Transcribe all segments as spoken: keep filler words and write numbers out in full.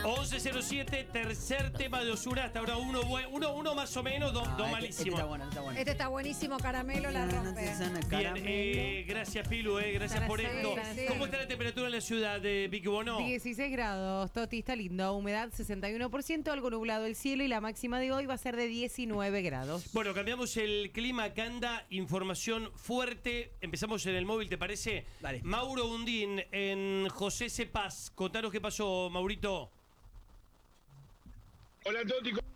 once cero siete, tercer tema de Ozuna. Hasta ahora uno, uno, uno más o menos, dos, Ah, dos este, malísimos. Este está bueno, este está bueno. Este está buenísimo, Caramelo la rompe. Bien, eh, gracias Pilu, eh, gracias por esto. sí. ¿Cómo está la temperatura en la ciudad de Vicky Bono? dieciséis grados, Toti, está lindo. Humedad sesenta y uno por ciento, algo nublado el cielo y la máxima de hoy va a ser de diecinueve grados. Bueno, cambiamos el clima. Acá anda información fuerte. Empezamos en el móvil, ¿te parece? Dale. Mauro Undín en José Cepaz. Contanos qué pasó, Maurito. Hola Toti, ¿cómo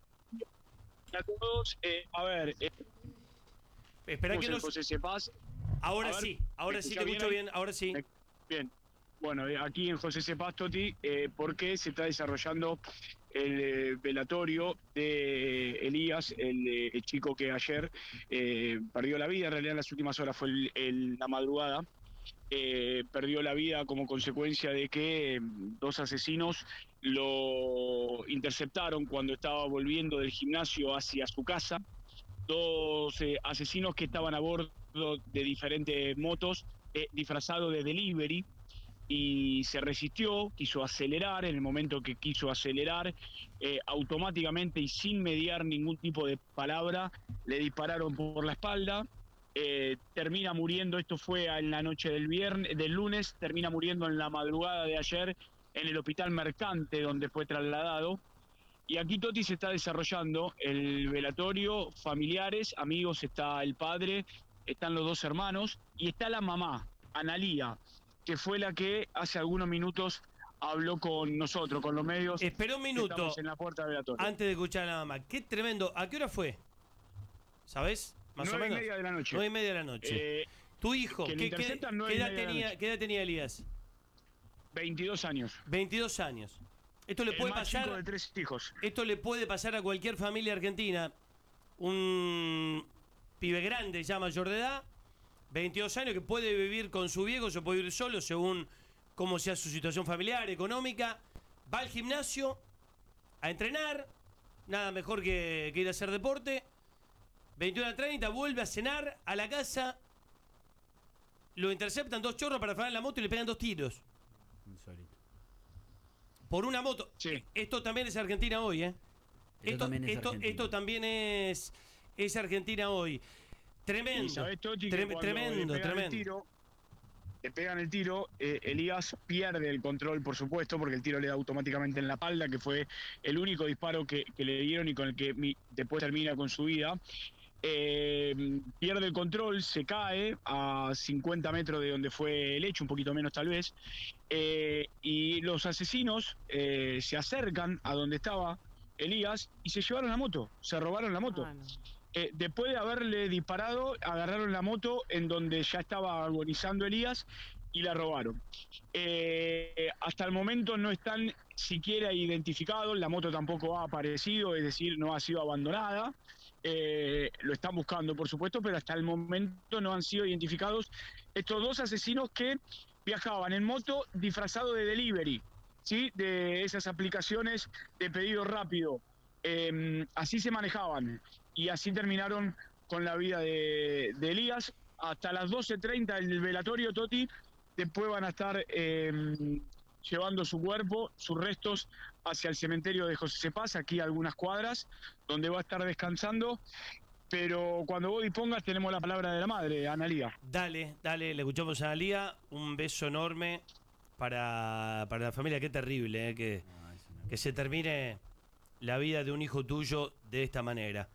a todos? Eh, a ver, eh, Espera que en nos... José Cepaz. Ahora A ver, sí, ahora ¿me sí te escucha escucho bien bien, ahora sí. Me- Bien. Bueno, eh, aquí en José Cepaz, Toti, eh, porque se está desarrollando el eh, velatorio de Elías, el, eh, el chico que ayer eh, perdió la vida. En realidad en las últimas horas fue el- el- la madrugada. Eh, perdió la vida como consecuencia de que eh, dos asesinos lo interceptaron cuando estaba volviendo del gimnasio hacia su casa. Dos eh, asesinos que estaban a bordo de diferentes motos eh, disfrazados de delivery, y se resistió, quiso acelerar. En el momento que quiso acelerar, eh, automáticamente y sin mediar ningún tipo de palabra, le dispararon por la espalda. Eh, termina muriendo, esto fue en la noche del viernes, del lunes, termina muriendo en la madrugada de ayer en el hospital Mercante, donde fue trasladado. Y aquí, Toti, se está desarrollando el velatorio, familiares, amigos, está el padre, están los dos hermanos y está la mamá, Analía, que fue la que hace algunos minutos habló con nosotros, con los medios. Espera un minuto. Estamos en la puerta del velatorio. Antes de escuchar a la mamá. Qué tremendo. ¿A qué hora fue? ¿Sabés? Más Nueve o y menos. media de la noche. Nueve y media de la noche. Eh, tu hijo, que lo ¿qué, qué, interceptan nueve qué y edad media de la tenía, noche. ¿qué edad tenía Elías? veintidós años. veintidós años. Esto le El puede más chico pasar. de tres hijos. Esto le puede pasar a cualquier familia argentina. Un pibe grande, ya mayor de edad, veintidós años, que puede vivir con su viejo, se puede vivir solo según cómo sea su situación familiar, económica. Va al gimnasio a entrenar, nada mejor que, que ir a hacer deporte. veintiuno a treinta, vuelve a cenar a la casa. Lo interceptan dos chorros para frenar la moto y le pegan dos tiros. Insólito. Por una moto. Sí. Esto también es Argentina hoy, ¿eh? Esto Esto, también es esto, Argentina. esto también es, es Argentina hoy. Tremendo. Y sabés, Toti, que Trem- cuando tremendo, le pegan tremendo. El tiro, le pegan el tiro, eh, Elías pierde el control, por supuesto, porque el tiro le da automáticamente en la espalda, que fue el único disparo que, que le dieron y con el que mi, después termina con su vida. Eh, pierde el control, se cae a cincuenta metros de donde fue el hecho, un poquito menos tal vez, eh, y los asesinos eh, se acercan a donde estaba Elías y se llevaron la moto, se robaron la moto. Ah, no. Eh, después de haberle disparado, agarraron la moto en donde ya estaba agonizando Elías y la robaron. Eh, hasta el momento no están siquiera identificados, la moto tampoco ha aparecido, es decir, no ha sido abandonada. Eh, lo están buscando, por supuesto, pero hasta el momento no han sido identificados estos dos asesinos que viajaban en moto disfrazados de delivery, ¿sí? De esas aplicaciones de pedido rápido. Eh, así se manejaban y así terminaron con la vida de, de Elías. Hasta las doce treinta el velatorio, Toti. Después van a estar eh, llevando su cuerpo, sus restos, hacia el cementerio de José Cepaz, aquí a algunas cuadras, donde va a estar descansando. Pero cuando vos dispongas tenemos la palabra de la madre, Analía. Dale, dale, le escuchamos a Analía. Un beso enorme para, para la familia. Qué terrible, eh, que, que se termine la vida de un hijo tuyo de esta manera.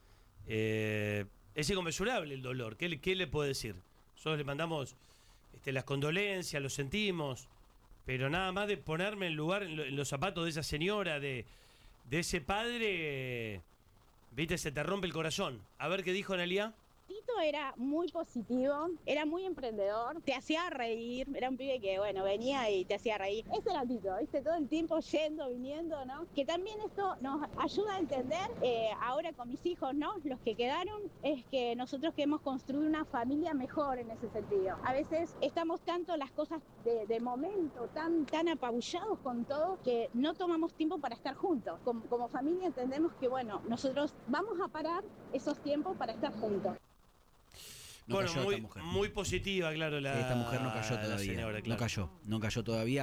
Eh, es inconmensurable el dolor. ¿Qué, le- qué le puedo decir? Nosotros le mandamos este, las condolencias, lo sentimos, pero nada más de ponerme en lugar, en, lo- en los zapatos de esa señora, de, de ese padre, eh, viste, se te rompe el corazón. A ver qué dijo Analía. Tito era muy positivo, era muy emprendedor, te hacía reír, era un pibe que, bueno, venía y te hacía reír. Ese era Tito, ¿viste? Todo el tiempo yendo, viniendo, ¿no? Que también esto nos ayuda a entender, eh, ahora con mis hijos, ¿no? Los que quedaron, es que nosotros queremos construir una familia mejor en ese sentido. A veces estamos tanto las cosas de, de momento, tan, tan apabullados con todo, que no tomamos tiempo para estar juntos. Como, como familia entendemos que, bueno, nosotros vamos a parar esos tiempos para estar juntos. No bueno, cayó muy, esta mujer. muy positiva, claro, la Esta mujer no cayó la todavía. señora, No claro. cayó, no cayó todavía.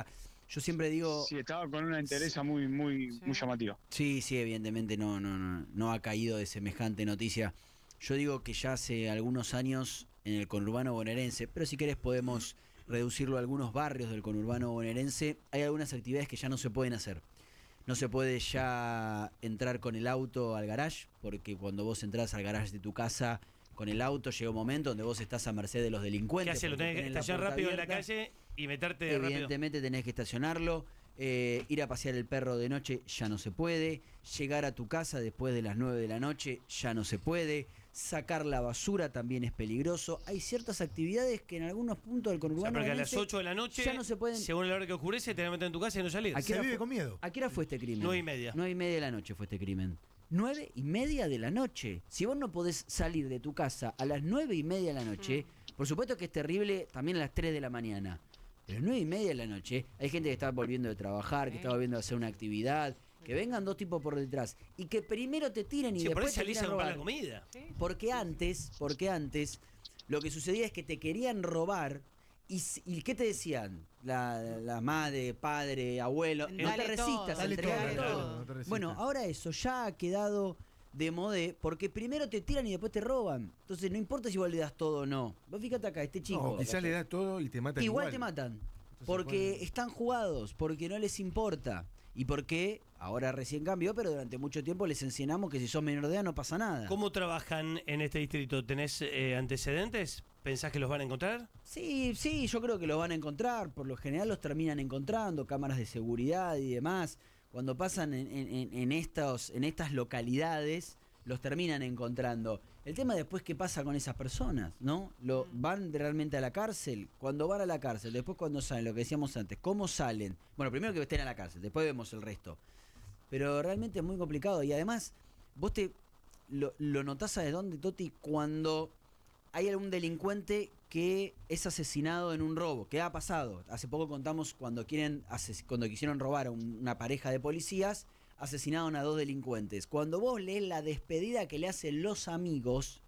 Yo siempre digo... Sí, estaba con una entereza muy, muy, Sí. muy llamativa. Sí, sí, evidentemente no, no, no, no ha caído de semejante noticia. Yo digo que ya hace algunos años en el conurbano bonaerense, pero si querés podemos reducirlo a algunos barrios del conurbano bonaerense, hay algunas actividades que ya no se pueden hacer. No se puede ya entrar con el auto al garage, porque cuando vos entrás al garage de tu casa con el auto llega un momento donde vos estás a merced de los ¿Qué delincuentes. haces? Lo porque tenés que tenés la estacionar puerta rápido en la abierta. calle y meterte rápido. Evidentemente tenés que estacionarlo, eh, ir a pasear el perro de noche ya no se puede, llegar a tu casa después de las nueve de la noche ya no se puede, sacar la basura también es peligroso. Hay ciertas actividades que en algunos puntos del O sea, conurbano porque a las bonaerense ocho de la noche, ya no se pueden... según la hora que oscurece, te vas a meter en tu casa y no salir. ¿A qué Se hora vive fue- con miedo. ¿A qué hora fue este crimen? Nueve y media. Nueve y media de la noche fue este crimen. Nueve y media de la noche. Si vos no podés salir de tu casa a las nueve y media de la noche, por supuesto que es terrible también a las tres de la mañana. Pero nueve y media de la noche, hay gente que está volviendo de trabajar, que está volviendo a hacer una actividad, que vengan dos tipos por detrás y que primero te tiren y Sí, por después eso te salís a quieran comprar la robar. comida. Porque antes, porque antes, lo que sucedía es que te querían robar y, s- y ¿qué te decían? La, la madre, padre, abuelo, no Dale te todo, resistas, Dale entregale todo, todo. claro, no te resistas. Bueno, ahora eso ya ha quedado de modé, porque primero te tiran y después te roban. Entonces no importa si vos le das todo o no. Vos fíjate acá, este chico. No, quizás le das todo y te matan igual, igual. te matan. Entonces, Porque bueno. están jugados, porque no les importa. Y porque ahora recién cambió, pero durante mucho tiempo les enseñamos que si sos menor de edad no pasa nada. ¿Cómo trabajan en este distrito? ¿Tenés eh, antecedentes? ¿Pensás que los van a encontrar? Sí, sí, yo creo que los van a encontrar. Por lo general los terminan encontrando, cámaras de seguridad y demás. Cuando pasan en, en- en estos, en estas localidades, los terminan encontrando. El tema después qué pasa con esas personas, ¿no? Lo, ¿Van realmente a la cárcel? Cuando van a la cárcel, después cuando salen, lo que decíamos antes, ¿cómo salen? Bueno, primero que estén a la cárcel, después vemos el resto. Pero realmente es muy complicado. Y además, vos te lo, lo notás a de dónde, Toti, cuando hay algún delincuente que es asesinado en un robo, que ha pasado. Hace poco contamos cuando quieren ases- cuando quisieron robar a un- una pareja de policías, asesinaron a dos delincuentes. Cuando vos lees la despedida que le hacen los amigos,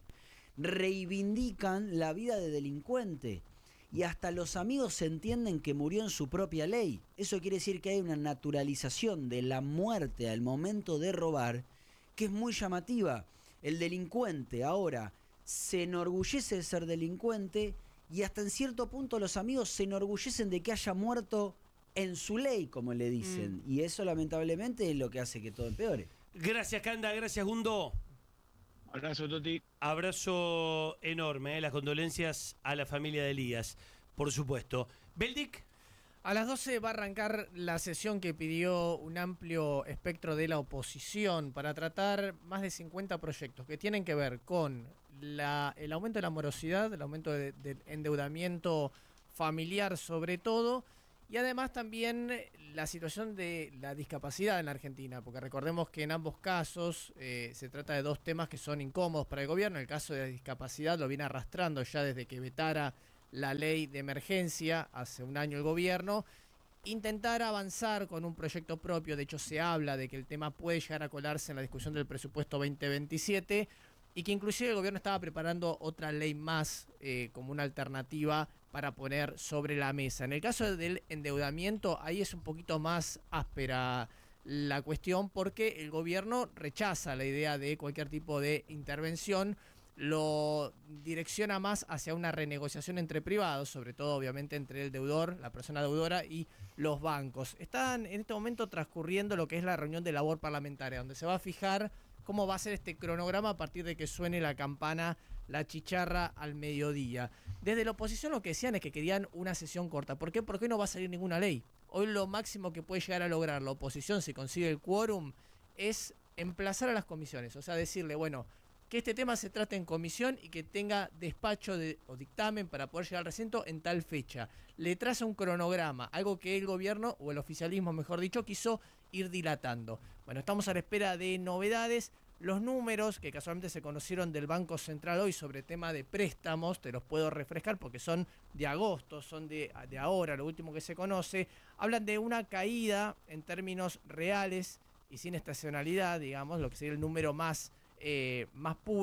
reivindican la vida de delincuente. Y hasta los amigos entienden que murió en su propia ley. Eso quiere decir que hay una naturalización de la muerte al momento de robar que es muy llamativa. El delincuente ahora se enorgullece de ser delincuente y hasta en cierto punto los amigos se enorgullecen de que haya muerto en su ley, como le dicen. Y eso lamentablemente es lo que hace que todo empeore. Gracias, Canda. Gracias, Gundo. Abrazo, Toti. Abrazo enorme. ¿eh? Las condolencias a la familia de Elías, por supuesto. Beldic. A las doce va a arrancar la sesión que pidió un amplio espectro de la oposición para tratar más de cincuenta proyectos que tienen que ver con la, el aumento de la morosidad, el aumento de- del endeudamiento familiar sobre todo, y además también la situación de la discapacidad en la Argentina, porque recordemos que en ambos casos eh, se trata de dos temas que son incómodos para el gobierno. El caso de la discapacidad lo viene arrastrando ya desde que vetara la ley de emergencia hace un año el gobierno. Intentar avanzar con un proyecto propio, de hecho se habla de que el tema puede llegar a colarse en la discusión del presupuesto veinte veintisiete y que inclusive el gobierno estaba preparando otra ley más eh, como una alternativa para poner sobre la mesa. En el caso del endeudamiento, ahí es un poquito más áspera la cuestión porque el gobierno rechaza la idea de cualquier tipo de intervención, lo direcciona más hacia una renegociación entre privados, sobre todo obviamente entre el deudor, la persona deudora y los bancos. Están en este momento transcurriendo lo que es la reunión de labor parlamentaria, donde se va a fijar cómo va a ser este cronograma a partir de que suene la campana, la chicharra al mediodía. Desde la oposición lo que decían es que querían una sesión corta. ¿Por qué? Porque hoy no va a salir ninguna ley. Hoy lo máximo que puede llegar a lograr la oposición, si consigue el quórum, es emplazar a las comisiones. O sea, decirle, bueno, que este tema se trate en comisión y que tenga despacho de, o dictamen para poder llegar al recinto en tal fecha. Le traza un cronograma, algo que el gobierno, o el oficialismo mejor dicho, quiso ir dilatando. Bueno, estamos a la espera de novedades. Los números que casualmente se conocieron del Banco Central hoy sobre tema de préstamos, te los puedo refrescar porque son de agosto, son de, de ahora, lo último que se conoce, hablan de una caída en términos reales y sin estacionalidad, digamos, lo que sería el número más, eh, más puro,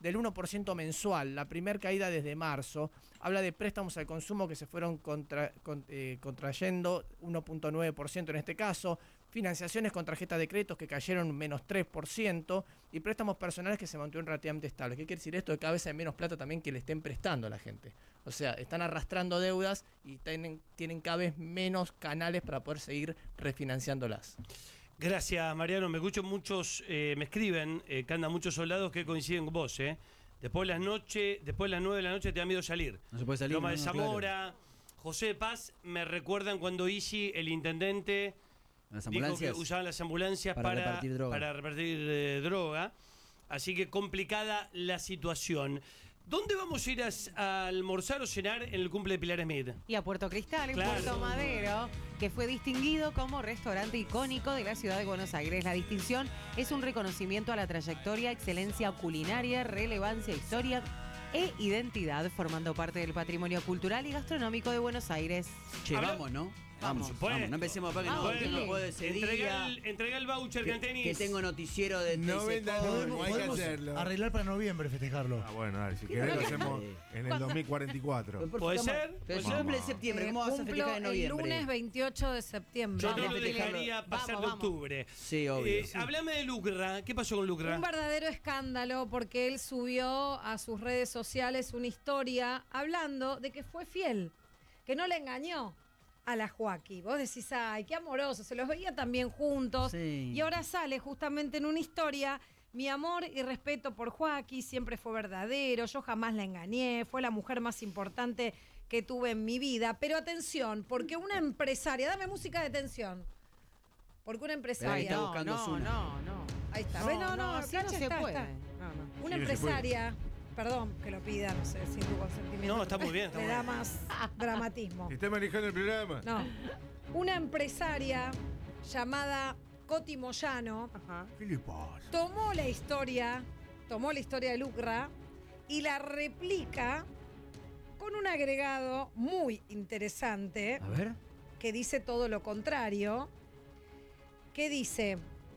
del uno por ciento mensual, la primer caída desde marzo. Habla de préstamos al consumo que se fueron contra, con, eh, contrayendo uno punto nueve por ciento en este caso, financiaciones con tarjetas de créditos que cayeron menos tres por ciento y préstamos personales que se mantuvieron relativamente estables. ¿Qué quiere decir esto? Que cada vez hay menos plata también que le estén prestando a la gente. O sea, están arrastrando deudas y tienen, tienen cada vez menos canales para poder seguir refinanciándolas. Gracias, Mariano. Me escucho muchos, eh, me escriben, eh, que andan muchos soldados que coinciden con vos, ¿eh? Después de las noche, después de las nueve de la noche te da miedo salir. No se puede salir. Loma no, de no, Zamora, claro. José de Paz, me recuerdan cuando Isi, el intendente, Las dijo ambulancias. que usaban las ambulancias para para, repartir droga. para repartir eh, droga. Así que complicada la situación. ¿Dónde vamos a ir a, a almorzar o cenar en el cumple de Pilar Smith? Y a Puerto Cristal, en Claro. Puerto Madero, que fue distinguido como restaurante icónico de la ciudad de Buenos Aires. La distinción es un reconocimiento a la trayectoria, excelencia culinaria, relevancia, historia e identidad, formando parte del patrimonio cultural y gastronómico de Buenos Aires. Che, Habla- vamos, ¿no? Por Vamos, supuesto. vamos. No empecemos para que no, Vamos, que no Billy. puedo ese Entrega día. el, entrega el voucher Que, que tenis. que tengo noticiero de No de venda ese humo, podcast. hay que Podemos hacerlo. arreglar para noviembre festejarlo. Ah, bueno, dale, si querés lo hacemos en el dos mil cuarenta y cuatro. Pero, ¿Puede estamos- ser? Pero ¿Puede es ser? cumple de septiembre, ¿cómo vas a Cumplo festejar en el noviembre? lunes veintiocho de septiembre. Yo no Vamos, lo festejarlo. dejaría pasar Vamos, de vamos. octubre. Sí, obvio. Eh, Háblame de Lucra. ¿Qué pasó con Lucra? Un verdadero escándalo porque él subió a sus redes sociales una historia hablando de que fue fiel, que no le engañó a la Joaquí. Vos decís, ay, qué amoroso, se los veía también juntos. Sí. Y ahora sale justamente en una historia, mi amor y respeto por Joaquí siempre fue verdadero, yo jamás la engañé, fue la mujer más importante que tuve en mi vida. Pero atención, porque una empresaria, dame música de tensión, porque una Pero ahí empresaria... está no, buscando no, Ozuna. no, no. Ahí está. No, ¿Ves? No, no, así no Cacha se está, puede. está. No, no. Una Sí, no se empresaria, perdón que lo pida, no sé, sin tu consentimiento. No, está muy bien, está Le muy da bien. más dramatismo. ¿Está manejando el programa? No. Una empresaria llamada Coti Moyano Ajá. ¿Qué le pasa? tomó la historia, tomó la historia de Lucra y la replica con un agregado muy interesante A ver. que dice todo lo contrario, que dice,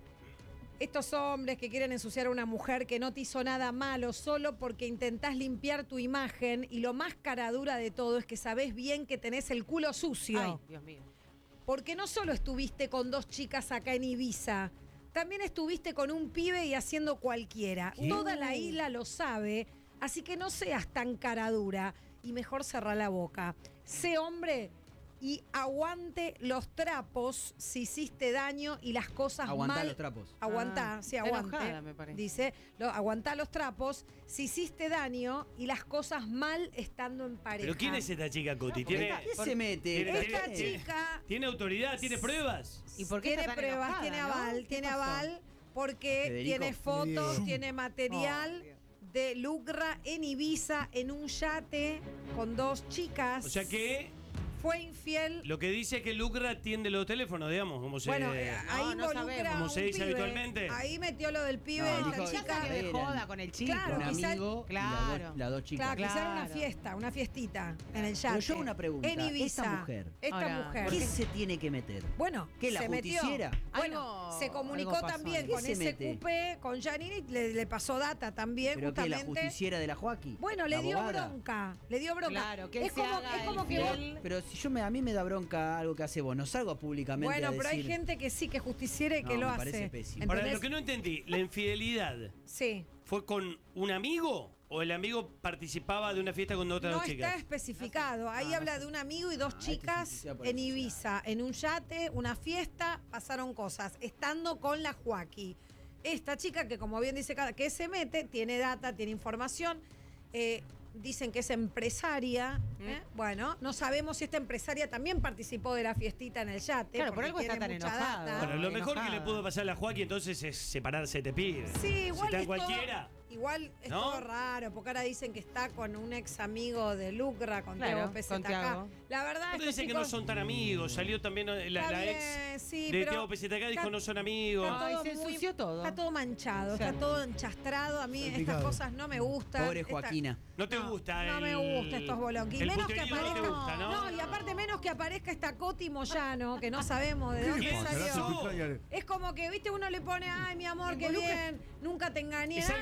estos hombres que quieren ensuciar a una mujer que no te hizo nada malo solo porque intentás limpiar tu imagen y lo más caradura de todo es que sabés bien que tenés el culo sucio. Ay, Dios mío. Porque no solo estuviste con dos chicas acá en Ibiza, también estuviste con un pibe y haciendo cualquiera. ¿Qué? Toda la isla lo sabe, así que no seas tan caradura y mejor cerrá la boca. Sé hombre y aguante los trapos si hiciste daño y las cosas Aguantá mal. los trapos. Aguantá, Ah, sí, está aguante. enojada, me parece. Dice, lo, aguantá los trapos si hiciste daño y las cosas mal estando en pareja. ¿Pero quién es esta chica, Coti? ¿Tiene, ¿Qué se mete? tiene- Esta tiene- chica ¿Tiene autoridad? ¿Tiene pruebas? ¿Y por qué tiene está tan pruebas, enojada, tiene no? aval, ¿Qué tiene pasó? aval porque Federico. tiene fotos, Diego. tiene material de Lucra en Ibiza en un yate con dos chicas. O sea que fue infiel. lo que dice es que Lucra atiende los teléfonos, digamos, como se... Bueno, eh, ahí no involucra sabemos. a Como un se dice pibe. habitualmente. Ahí metió lo del pibe, No, esta dijo- Ya chica. salió de Eran- joda con el chico. Claro, Un quizá- amigo y las Claro. dos, las dos chicas. Claro, quizá era una Claro. fiesta, una fiestita en el yate. Pero yo hago una pregunta. En Ibiza. Esta mujer. Esta Ahora, mujer. ¿Qué se tiene que meter? Bueno, ¿Qué, la se metió. justiciera? Bueno, Algo- se comunicó algo pasó también ahí. con ¿Qué se ese mete? cupé, con Janine, le, le pasó data también, ¿Pero qué, la justamente. justiciera de la Joaquí? Bueno, le ¿La dio abogada? bronca, le dio bronca. Claro, que él es se como, haga es como el que vos- fiel. Pero si yo me, a mí me da bronca algo que hace vos, no salgo públicamente Bueno, a pero hay decir- gente que sí, que justiciera y No, que lo me hace. parece pésimo. Ahora, ¿Entendés? lo que no entendí, ¿la infidelidad Sí. fue con un amigo o el amigo participaba de una fiesta con otras No dos está chicas? especificado. Ahí Ah, habla no sé. de un amigo y dos Ah, esto es chicas justicia por en eso. Ibiza, en un yate, una fiesta, pasaron cosas, estando con la Joaquí. Esta chica que, como bien dice cada que se mete, tiene data, tiene información, eh, dicen que es empresaria. ¿eh? Bueno, no sabemos si esta empresaria también participó de la fiestita en el yate. Claro, por porque algo está tiene tan mucha enojada. data. Bueno, lo mejor que enojada. le pudo pasar a la Joaquín entonces es separarse de pibe. Sí, igual Si está es en cualquiera. todo, igual es ¿No? todo raro, porque ahora dicen que está con un ex amigo de Lucra, con Claro, Teo con P Z K. Tiago. La verdad Otros es que dicen que no son tan amigos. Salió también eh, la, Está la bien, ex sí, de pero Teo P Z K, dijo está- no son amigos. está Ay, todo se muy- ensució todo. Está todo manchado, Sí. está todo enchastrado. A mí estas Salpicado. cosas no me gustan. Pobre Esta- Joaquina. No te no, gusta No el- me gusta estos bolonquis. el Menos que puterío no te aparezca. gusta, ¿no? y aparte menos que aparezca esta Coti Moyano, que no sabemos de dónde ¿Quién salió. pasó? Es como que, viste, uno le pone, ay, mi amor, qué Involucra- bien, nunca te engañé. Es algo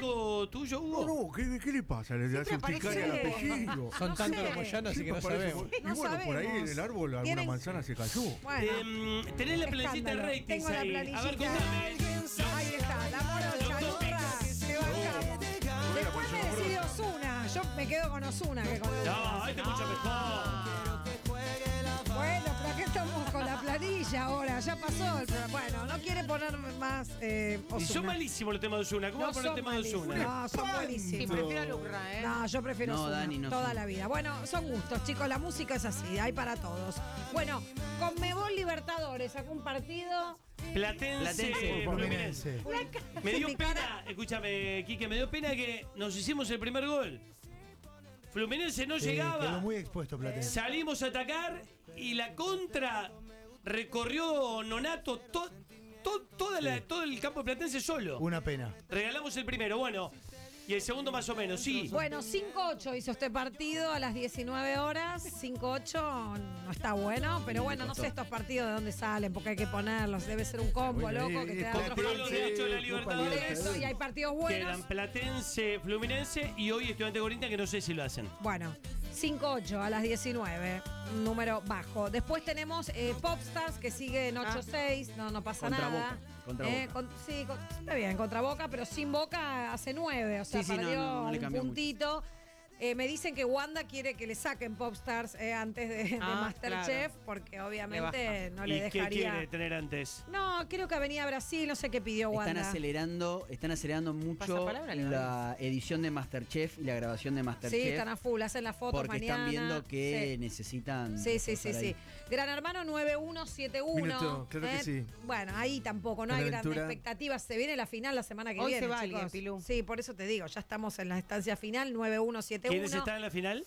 hijo tuyo, Hugo? No, no, ¿qué, qué le pasa? Le hace picar el aparece- apellido. Son No tanto sé. los Moyano, así que no Siempre aparece sabemos. por- Y No bueno, por ahí sabemos. en el árbol alguna Tienen- manzana se cayó. Bueno, Em, tenés la planillita de escándalo. ratings Tengo la ahí. A ver, planillita. contame. Ahí está, la morocha, Los Lurra, te bancamos. Después me decide Ozuna. Yo me quedo con Ozuna que con el No, este es mucho mejor. Bueno, pero acá estamos con la planilla ahora. Ya pasó el programa. Bueno, no quiere poner más eh, Y son Ozuna. malísimos los temas de Ozuna. ¿Cómo va No a poner son temas de malísimos. Ozuna? No, son Sí, buenísimos. prefiero a Lucra, ¿eh? No, yo prefiero No, Ozuna Dani, no toda son. la vida. Bueno, son gustos, chicos. La música es así, hay para todos. Bueno, Conmebol Libertadores sacó un partido. Platense, Platense, Fluminense. Me dio Mi pena, cara- escúchame, Quique, me dio pena que nos hicimos el primer gol. Fluminense no Eh, quedó llegaba. muy expuesto Platense. Salimos a atacar y la contra recorrió Nonato to- to- toda la- todo el campo de Platense solo. Una pena. Regalamos el primero, bueno. Y el segundo más o menos, sí. Bueno, cinco ocho hizo este partido a las diecinueve horas. cinco ocho no está bueno, pero bueno, no sé estos partidos de dónde salen, porque hay que ponerlos. Debe ser un combo, Bueno, loco, eh, que te eh, da Compró otro los partido. derechos de la Copa Libertadores. Eso, y hay partidos buenos. Quedan Platense, Fluminense y hoy Estudiante Corinthians que no sé si lo hacen. Bueno, cinco ocho a las diecinueve, número bajo. Después tenemos eh, Popstars, que sigue en ocho seis, no, no pasa Contra nada. Boca, contra Eh, Boca. con- sí, con- está bien, contra Boca, pero sin Boca hace nueve, o sea, Sí, sí, no, perdió no, no le un cambió mucho. puntito. Eh, me dicen que Wanda quiere que le saquen Popstars eh, antes de, de Ah, Masterchef, porque obviamente no le ¿Y qué dejaría... quiere tener antes? No, creo que venía a Brasil, no sé qué pidió Están Wanda. acelerando, están acelerando mucho Pasapalabra, le la edición de Masterchef y la grabación de Sí, Masterchef. están a full, hacen las fotos porque mañana. están viendo que Sí. necesitan. Sí, sí, sí, reforzar sí. ahí. Gran Hermano nueve uno siete uno. Minuto, claro que sí. Bueno, ahí tampoco, no hay grandes Buenaventura. expectativas. Se viene la final la semana que Hoy viene, se va alguien, chicos. Pilú. Sí, por eso te digo, ya estamos en la estancia final, nueve uno siete uno. ¿Quiénes están en la final?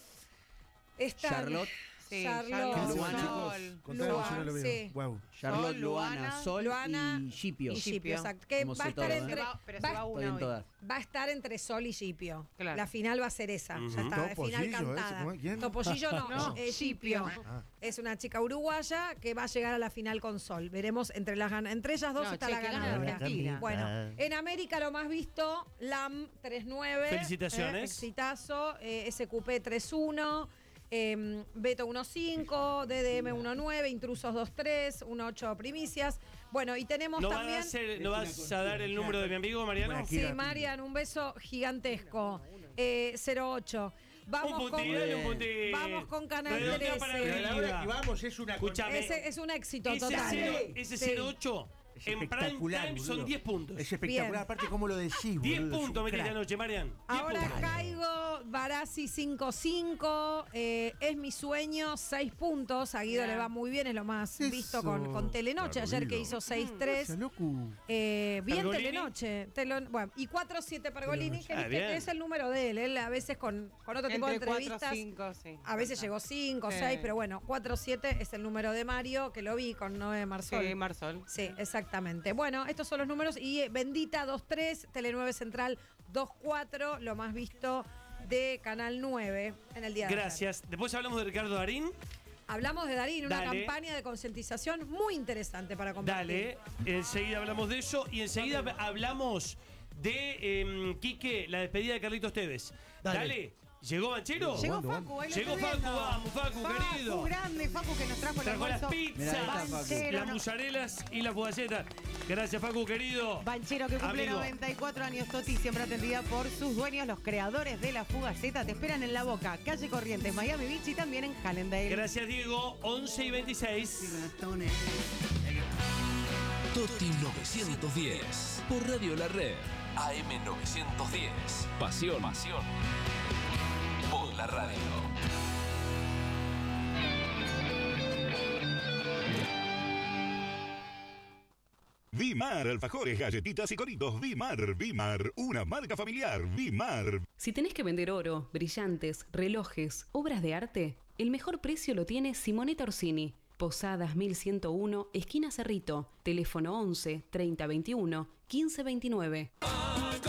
Están Charlotte, Sí, Charlotte. Charlotte, Luana. Sol. Contame, Luana, yo no lo veo. sí. Wow. Charlotte, Sol, Luana, Luana, Sol Luana y Shipio. Y Shipio, Shipio. exacto. Que Como va a sé estar todo, ¿eh? entre. Se va- pero se va- va Estoy una en hoy. todas. Va a estar entre Sol y Shipio. Claro. La final va a ser esa. Ujú. Ya está, de Topollillo, final ¿ese? cantada. ¿Cómo es? ¿Quién? Topollillo no, No, eh, Shipio. Ah. Es una chica uruguaya que va a llegar a la final con Sol. Veremos entre las gan- entre ellas dos No, está che, la que gana ganadora. Argentina. Bueno, en América lo más visto, LAM tres nueve. Felicitaciones. Eh, exitazo. Eh, S Q P tres uno. Eh, Beto uno cinco, D D M uno nueve, Intrusos dos tres, uno ocho Primicias. Bueno, y tenemos ¿No, va también. a ser- ¿No vas a dar el número de mi amigo Mariano? Bueno, Sí, Gira, Marian, un beso gigantesco. Eh, cero ocho. Vamos un con. puntito, dale un puntito. Vamos con Canal Redondea para trece. arriba. Pero a la hora que vamos es una Escuchame. Ese es un éxito Ese, total. cero- ese Sí. cero ocho Es en prime espectacular, time son boludo. diez puntos. Es espectacular. Bien. Aparte, ¿cómo lo decís, diez boludo? Es puntos un metiste crack. anoche, Marian. diez Ahora puntos. caigo, Barassi cinco cinco, eh, es mi sueño, seis puntos. A Guido Bien. le va muy bien, es lo más Eso. visto con, con Telenoche, ayer que Guido. hizo seis tres. Ese loco. Eh, bien Pergolini. Telenoche. Telo- bueno, y cuatro siete Pergolini, que Ah, viste bien. que es el número de él. Él a veces con, con otro tipo de Entre cuatro, entrevistas. cinco, sí. A veces llegó cinco, Sí. seis, pero bueno, cuatro siete es el número de Mario, que lo vi con Noé Marsol. Sí, Marsol. Sí, exactamente. Bueno, estos son los números. Y eh, Bendita dos tres, Tele nueve Central dos cuatro, lo más visto de Canal nueve en el día de ayer. Gracias. Después hablamos de Ricardo Darín. Hablamos de Darín, una Dale. campaña de concientización muy interesante para compartir. Dale. Enseguida hablamos de eso. Y enseguida hablamos de em, Quique, la despedida de Carlitos Tevez. Dale. Dale. ¿Llegó Banchero? Llegó ¿Cuándo, Facu, ahí lo Llegó estoy Facu, viendo. vamos, Facu, querido. Facu, grande, Facu, que nos trajo el Trajo las almuerzo. Mirá, pizzas, ahí está, Facu. Banchero, las no- mozzarellas y las fugalletas. Gracias, Facu, querido. Banchero que cumple Amigo. noventa y cuatro años, Toti, siempre atendida por sus dueños, los creadores de la Fugaceta. Te esperan en La Boca, calle Corrientes, Miami Beach y también en Hallandale. Gracias, Diego. once y veintiséis. Toti novecientos diez. Por Radio La Red. A M novecientos diez. Pasión. Pasión. Por la radio. Vimar, alfajores, galletitas y coritos. Vimar, Vimar, una marca familiar. Vimar. Si tenés que vender oro, brillantes, relojes, obras de arte, el mejor precio lo tiene Simonetta Orsini. Posadas mil ciento uno, esquina Cerrito. Teléfono once, treinta veintiuno, quince veintinueve.